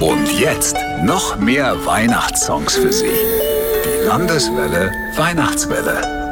Und jetzt noch mehr Weihnachtssongs für Sie. Die Landeswelle Weihnachtswelle.